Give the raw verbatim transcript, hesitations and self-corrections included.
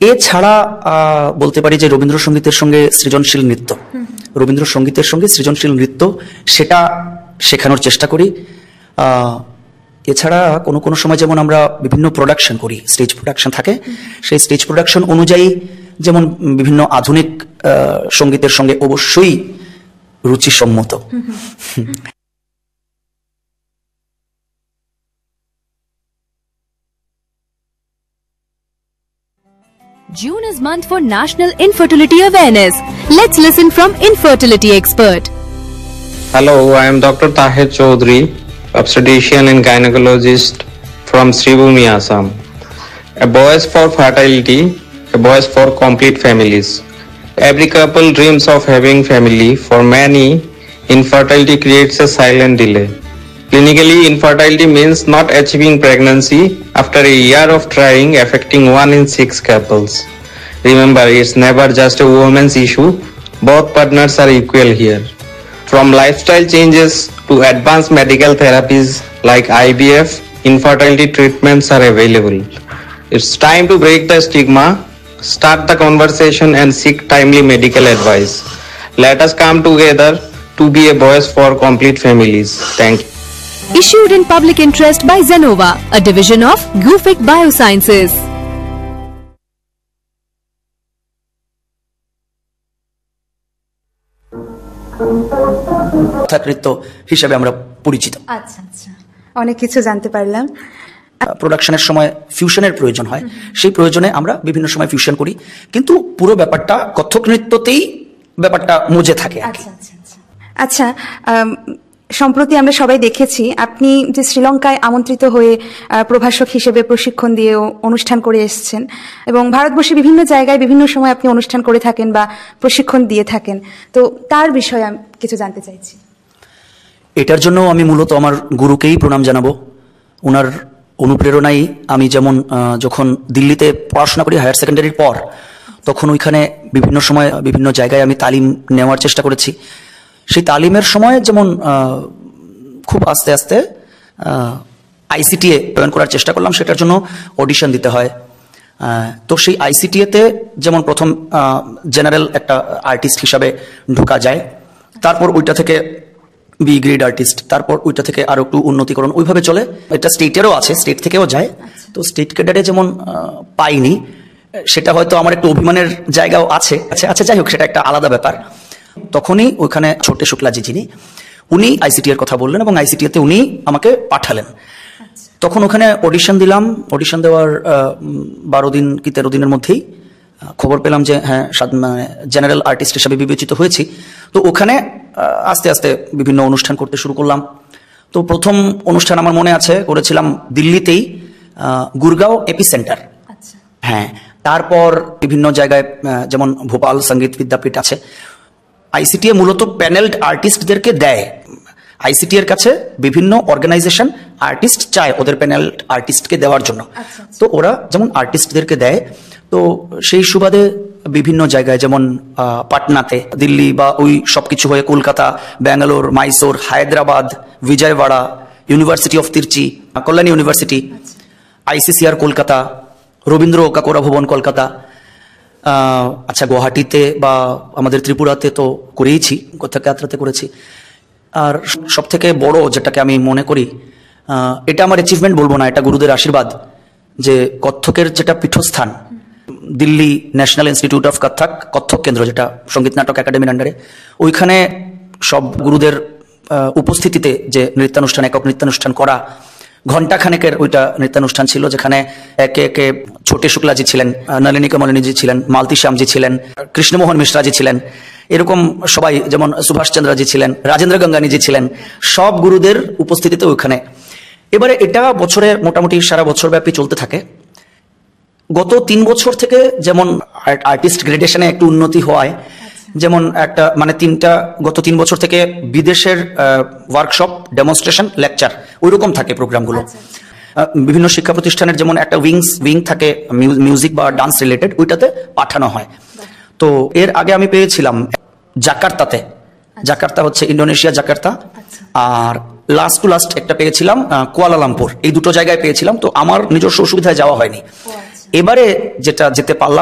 এছাড়া বলতে পারি যে রবীন্দ্রসঙ্গীতের সঙ্গে সৃজনশীল নৃত্য, রবীন্দ্রসঙ্গীতের সঙ্গে সৃজনশীল নৃত্য সেটা শেখানোর চেষ্টা করি। এছাড়া কোনো কোনো সময় যেমন আমরা বিভিন্ন প্রোডাকশন করি, স্টেজ প্রোডাকশন থাকে, সেই স্টেজ প্রোডাকশন অনুযায়ী যেমন বিভিন্ন আধুনিক সঙ্গীতের সঙ্গে অবশ্যই রুচিসম্মত। June is month for National Infertility Awareness. Let's listen from infertility expert. Hello, I am Doctor Tahir Chaudhary, obstetrician and gynecologist from Sribhumi, Assam. A voice for fertility, a voice for complete families. Every couple dreams of having family. For many, infertility creates a silent delay. Clinically, infertility means not achieving pregnancy after a year of trying, affecting one in six couples. Remember, it's never just a woman's issue. Both partners are equal here. From lifestyle changes to advanced medical therapies like I V F, infertility treatments are available. It's time to break the stigma, start the conversation and seek timely medical advice. Let us come together to be a voice for complete families. Thank you. Issued in public interest by Zenova, a division of Gufic Biosciences. নৃত্য হিসেবে আমরা পরিচিত। আচ্ছা আচ্ছা, অনেক কিছু জানতে পারলাম। প্রোডাকশনের সময় ফিউশনের প্রয়োজন হয়, সেই প্রয়োজনে আমরা বিভিন্ন সময় ফিউশন করি, কিন্তু পুরো ব্যাপারটা কত্থক নৃত্যতেই ব্যাপারটা মজে থাকে। আচ্ছা আচ্ছা আচ্ছা, সম্প্রতি আমরা সবাই দেখেছি আপনি যে শ্রীলঙ্কায় আমন্ত্রিত হয়ে প্রভাষক হিসেবে প্রশিক্ষণ দিয়েও অনুষ্ঠান করে এসেছেন, এবং ভারতবর্ষে বিভিন্ন জায়গায় বিভিন্ন সময় আপনি অনুষ্ঠান করে থাকেন বা প্রশিক্ষণ দিয়ে থাকেন। তো তার বিষয়ে আমি কিছু জানতে চাইছি। এটার জন্য আমি মূলত আমার গুরুকেই প্রণাম জানাবো। ওনার অনুপ্রেরণায় আমি যেমন যখন দিল্লিতে পড়াশোনা করি হায়ার সেকেন্ডারির পর, তখন ওইখানে বিভিন্ন সময় বিভিন্ন জায়গায় আমি তালিম নেওয়ার চেষ্টা করেছি। সেই তালিমের সময় যেমন খুব আস্তে আস্তে আইসিটিএ জয়েন করার চেষ্টা করলাম, সেটার জন্য অডিশন দিতে হয়। তো সেই আইসিটিএতে যেমন প্রথম জেনারেল একটা আর্টিস্ট হিসাবে ঢোকা যায়, তারপর ওইটা থেকে বি গ্রেড আর্টিস্ট, তারপর ওইটা থেকে আরো একটু উন্নতিকরণ, ওইভাবে চলে। এটা স্টেটেরও আছে, স্টেট থেকেও যায়। তো স্টেট ক্যাডারে যেমন পাইনি, সেটা হয়তো আমার একটু অভিমানের জায়গাও আছে। আচ্ছা আচ্ছা যাই হোক, সেটা একটা আলাদা ব্যাপার। তখনই ওইখানে ছোটে শুক্লাজি যিনি, উনি আইসিটি এর কথা বললেন এবং আইসিটিতে উনি আমাকে পাঠালেন। তখন ওখানে অডিশন দিলাম। অডিশন দেওয়ার বারো দিন কি তেরো দিনের মধ্যেই খবর পেলাম যে হ্যাঁ জেনারেল আর্টিস্ট হিসাবে বিবেচিত হয়েছি। তো ওখানে আস্তে আস্তে বিভিন্ন অনুষ্ঠান করতে শুরু করলাম। তো প্রথম অনুষ্ঠান আমার মনে আছে করেছিলাম দিল্লিতেই, গুরগাঁও এপি সেন্টার। হ্যাঁ, তারপর বিভিন্ন জায়গায় যেমন ভোপাল সঙ্গীত বিদ্যাপীঠ আছে। আইসিটিএ মূলত প্যানেলড আর্টিস্টদেরকে দেয়। আইসিটি এর কাছে বিভিন্ন অর্গানাইজেশন আর্টিস্ট চায় ওদের প্যানেল আর্টিস্টকে দেওয়ার জন্য। তো ওরা যেমন আর্টিস্টদেরকে দেয়। তো সেই সুবাদে বিভিন্ন জায়গায় যেমন পাটনাতে, দিল্লি বা ওই সবকিছু হয়ে Kolkata, Bangalore, Mysore, Hyderabad, Vijayawada, university of তিরচি, Kalyani university, ICCR Kolkata, Rabindra কাকোরা ভবন কলকাতা, আচ্ছা গুয়াহাটিতে বা আমাদের ত্রিপুরাতে তো করেইছি, কত্থক যাত্রাতে করেছি। আর সব থেকে বড় যেটাকে আমি মনে করি, এটা আমার অ্যাচিভমেন্ট বলবো না, এটা গুরুদের আশীর্বাদ, যে কত্থকের যেটা পীঠস্থান Delhi national institute of Kathak, Kathak কেন্দ্র যেটা সঙ্গীত নাটক একাডেমির আন্ডারে, ওইখানে সব গুরুদের উপস্থিতিতে যে নৃত্যানুষ্ঠান, একক নৃত্যানুষ্ঠান করা, ঘন্টা খানেকের ওইটা নৃত্যানুষ্ঠান ছিল, যেখানে একে একে ছোটে শুক্লাজি ছিলেন, নলিনী কমলিনীজি ছিলেন, মালতী শ্যামজি ছিলেন, কৃষ্ণমোহন মিশ্রাজি ছিলেন, এরকম সবাই, যেমন সুভাষচন্দ্রজি ছিলেন, রাজেন্দ্র গঙ্গানীজি ছিলেন, সব গুরুদের উপস্থিতিতে ওইখানে। এবারে এটা বছরে মোটামুটি সারা বছর ব্যাপী চলতে থাকে। গত তিন বছর থেকে যেমন আর্টিস্ট গ্রেডেশনে একটু উন্নতি হওয়ায়, যেমন একটা মানে তিনটা গত তিন বছর থেকে বিদেশের ওয়ার্কশপ, ডেমনস্ট্রেশন, লেকচার ওইরকম থাকে প্রোগ্রামগুলো। বিভিন্ন শিক্ষা প্রতিষ্ঠানের যেমন একটা উইংস উইং থাকে মিউজিক বা ডান্স রিলেটেড, ওইটাতে পাঠানো হয়। তো এর আগে আমি পেয়েছিলাম জাকার্তাতে, জাকার্তা হচ্ছে Indonesia Jakarta, R last to last একটা পেয়েছিলাম কুয়ালালামপুর, এই দুটো জায়গায় পেয়েছিলাম। তো আমার নিজস্ব অসুবিধায় যাওয়া হয়নি। এবারে যেটা যেতে পারলাম